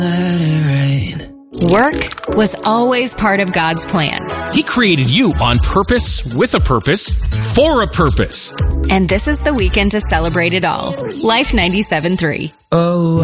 Let it rain. Work was always part of God's plan. He created you on purpose, with a purpose, for a purpose. And this is the weekend to celebrate it all. Life 97.3. Oh.